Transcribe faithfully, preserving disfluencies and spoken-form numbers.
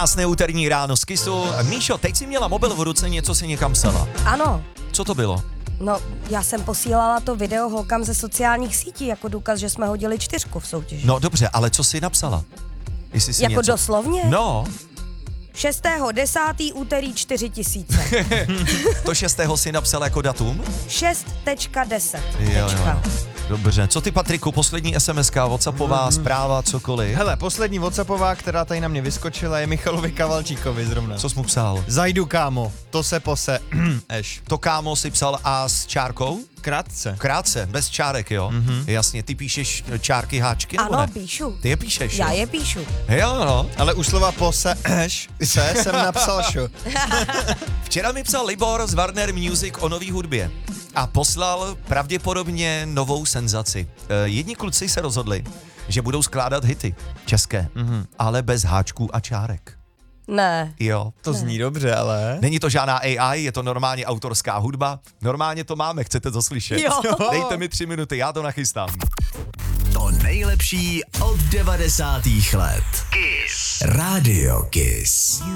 Krásné úterní ráno z Kissu. Míšo, teď si měla mobil v ruce, něco si někam psala. Ano. Co to bylo? No, já jsem posílala to video holkám ze sociálních sítí jako důkaz, že jsme hodili čtyřku v soutěži. No dobře, ale co jsi napsala? Jestli jsi jako něco... doslovně? No. šestého desátého úterý čtyři tisíce. To šestého si napsal jako datum? šest tečka deset. Jo, jo. Dobře, co ty, Patriku, poslední es em eska, whatsappová, mm. zpráva, cokoliv? Hele, poslední whatsappová, která tady na mě vyskočila, je Michalovi Kavalčíkovi zrovna. Co jsi mu psal? Zajdu, kámo, to se pose, eš. To kámo si psal a s čárkou? Krátce. Krátce, bez čárek, jo? Mm-hmm. Jasně, ty píšeš čárky, háčky, nebo Ano, ne? píšu. Ty je píšeš, Já jo? je píšu. Jo, no. Ale u slova pose, eš, se jsem napsal šo. Včera mi psal Libor z Warner Music o nový hudbě a poslal pravděpodobně novou senzaci. E, jedni kluci se rozhodli, že budou skládat hity české, mm-hmm. ale bez háčků a čárek. Ne. Jo. To ne. zní dobře, ale... Není to žádná á í, je to normálně autorská hudba. Normálně to máme, chcete to slyšet? Jo. Dejte mi tři minuty, já to nachystám. To nejlepší od devadesátých let. Kiss. Radio Kiss.